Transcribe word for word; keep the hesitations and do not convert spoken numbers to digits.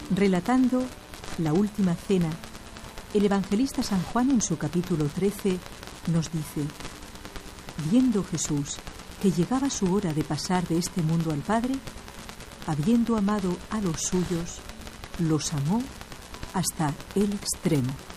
Relatando la última cena, el evangelista San Juan en su capítulo trece nos dice: viendo Jesús que llegaba su hora de pasar de este mundo al Padre, habiendo amado a los suyos, los amó hasta el extremo.